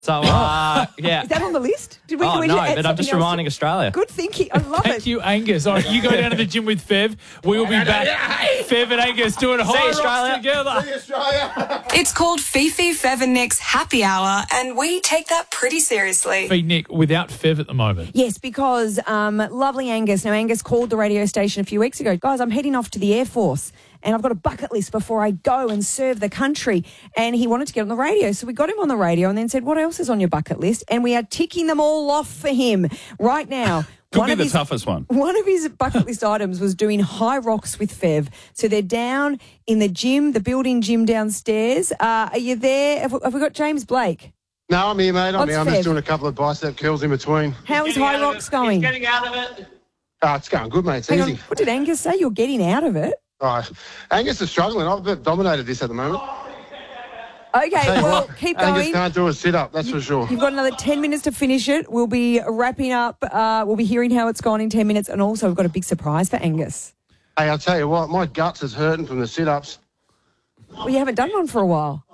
So, yeah. Is that on the list? Did we Oh, do no, add but I'm just something else? reminding Australia. Good thinking. I love Thank it. you, Angus. All right, you go down to the gym with Fev. We will be back. Fev and Angus doing high rocks Australia. together. Australia. It's called Fifi, Fev and Nick's Happy Hour, and we take that pretty seriously. Feed Nick without Fev at the moment. Yes, because lovely Angus. Now, Angus called the radio station a few weeks ago. Guys, I'm heading off to the Air Force and I've got a bucket list before I go and serve the country. And he wanted to get on the radio. So we got him on the radio and then said, what else is on your bucket list? And we are ticking them all off for him right now. Could be the toughest one. One of his bucket list items was doing high rocks with Fev. So they're down in the gym, the building gym downstairs. Are you there? Have we got James Blake? No, I'm here, mate. I'm What's here. I'm Fev? just doing a couple of bicep curls in between. How is high rocks going? Getting out of it. Oh, it's going good, mate. It's Hang on, easy. what did Angus say? You're getting out of it? Right. Angus is struggling. I've dominated this at the moment. Okay, Tell you well, what, keep Angus going. can't do a sit-up, that's for sure. You've got another 10 minutes to finish it. We'll be wrapping up. We'll be hearing how it's gone in 10 minutes. And also, we've got a big surprise for Angus. Hey, I'll tell you what, my guts is hurting from the sit-ups. Well, you haven't done one for a while.